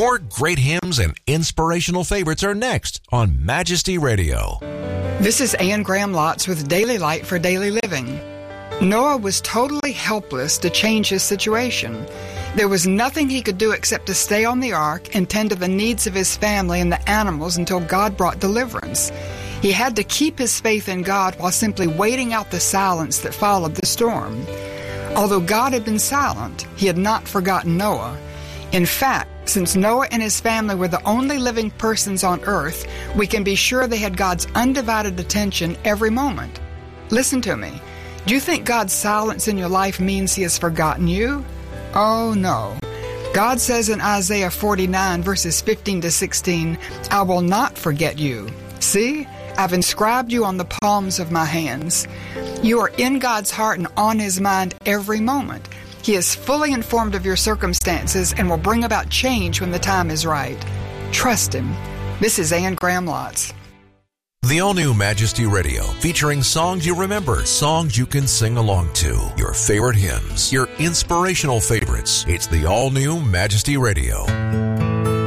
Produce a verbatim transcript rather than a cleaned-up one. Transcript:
More great hymns and inspirational favorites are next on Majesty Radio. This is Ann Graham Lotz with Daily Light for Daily Living. Noah was totally helpless to change his situation. There was nothing he could do except to stay on the ark and tend to the needs of his family and the animals until God brought deliverance. He had to keep his faith in God while simply waiting out the silence that followed the storm. Although God had been silent, he had not forgotten Noah. In fact, since Noah and his family were the only living persons on earth, we can be sure they had God's undivided attention every moment. Listen to me. Do you think God's silence in your life means he has forgotten you? Oh, no. God says in Isaiah forty-nine, verses fifteen to sixteen, I will not forget you. See, I've inscribed you on the palms of my hands. You are in God's heart and on his mind every moment. He is fully informed of your circumstances and will bring about change when the time is right. Trust him. This is Ann Graham Lotz. The all-new Majesty Radio, featuring songs you remember, songs you can sing along to, your favorite hymns, your inspirational favorites. It's the all-new Majesty Radio.